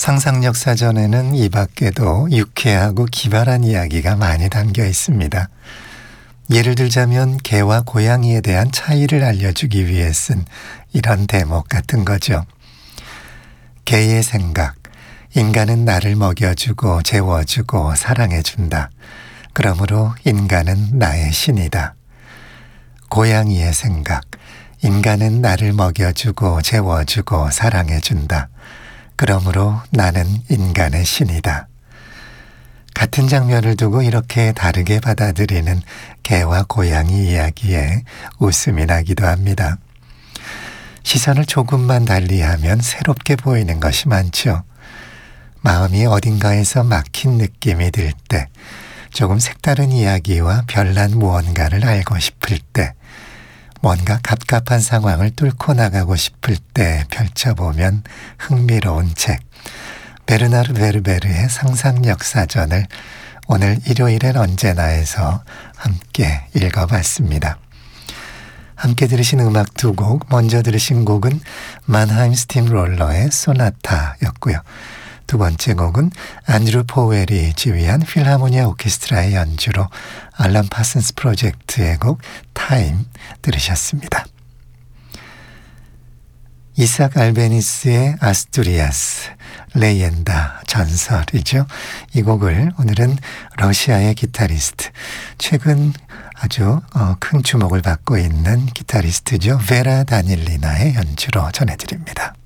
상상력 사전에는 이 밖에도 유쾌하고 기발한 이야기가 많이 담겨 있습니다. 예를 들자면 개와 고양이에 대한 차이를 알려주기 위해 쓴 이런 대목 같은 거죠. 개의 생각, 인간은 나를 먹여주고 재워주고 사랑해준다. 그러므로 인간은 나의 신이다. 고양이의 생각, 인간은 나를 먹여주고 재워주고 사랑해준다. 그러므로 나는 인간의 신이다. 같은 장면을 두고 이렇게 다르게 받아들이는 개와 고양이 이야기에 웃음이 나기도 합니다. 시선을 조금만 달리하면 새롭게 보이는 것이 많죠. 마음이 어딘가에서 막힌 느낌이 들 때, 조금 색다른 이야기와 별난 무언가를 알고 싶을 때, 뭔가 갑갑한 상황을 뚫고 나가고 싶을 때 펼쳐보면 흥미로운 책, 베르나르 베르베르의 상상력 사전을 오늘 일요일엔 언제나에서 함께 읽어봤습니다. 함께 들으신 음악 두 곡, 먼저 들으신 곡은 만하임 스팀롤러의 소나타였고요. 두 번째 곡은 안드루 포웰이 지휘한 필하모니아 오케스트라의 연주로 알람 파슨스 프로젝트의 곡 타임 들으셨습니다. 이삭 알베니스의 아스투리아스, 레yen다, 전설이죠. 이 곡을 오늘은 러시아의 기타리스트, 최근 아주 큰 주목을 받고 있는 기타리스트죠. 베라 다닐리나의 연주로 전해드립니다.